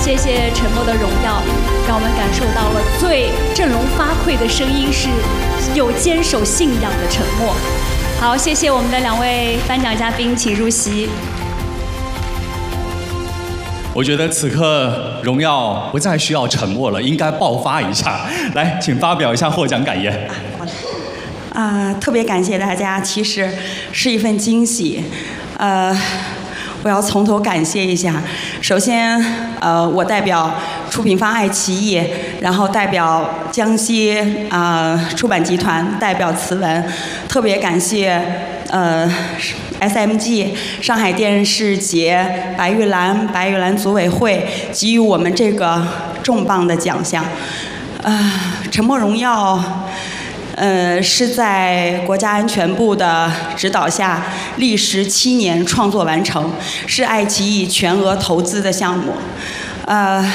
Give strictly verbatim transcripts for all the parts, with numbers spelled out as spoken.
谢谢《沉默的荣耀》，让我们感受到了最振聋发聩的声音是有坚守信仰的沉默。好，谢谢我们的两位颁奖嘉宾，请入席。 我觉得此刻荣耀不再需要沉默了，应该爆发一下。来，请发表一下获奖感言。 好的。啊、呃，特别感谢大家，其实是一份惊喜。呃，我要从头感谢一下。首先，呃，我代表出品方爱奇艺，然后代表江西啊、呃、出版集团，代表慈文，特别感谢呃 S M G 上海电视节、白玉兰、白玉兰组委会给予我们这个重磅的奖项。啊、呃，沉默荣耀。呃，是在国家安全部的指导下，历时七年创作完成，是爱奇艺全额投资的项目。呃，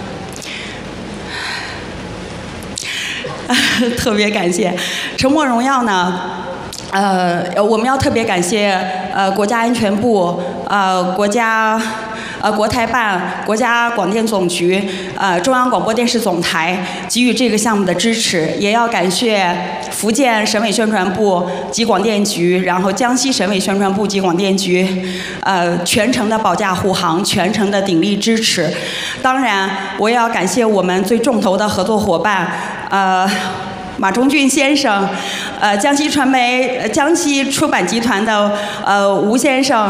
特别感谢《沉默荣耀》呢。呃，我们要特别感谢呃国家安全部、呃国家。呃，国台办、国家广电总局、呃中央广播电视总台给予这个项目的支持，也要感谢福建省委宣传部及广电局，然后江西省委宣传部及广电局，呃全程的保驾护航，全程的鼎力支持。当然，我也要感谢我们最重头的合作伙伴，呃。马忠俊先生，呃，江西传媒、江西出版集团的呃吴先生。